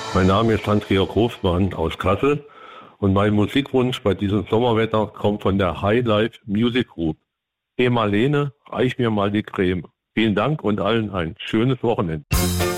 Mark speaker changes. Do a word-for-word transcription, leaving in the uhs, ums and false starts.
Speaker 1: Mein Name ist Hans-Georg Hofmann aus Kassel und mein Musikwunsch bei diesem Sommerwetter kommt von der High Life Music Group. Hey Marlene, reich mir mal die Creme. Vielen Dank und allen ein schönes Wochenende.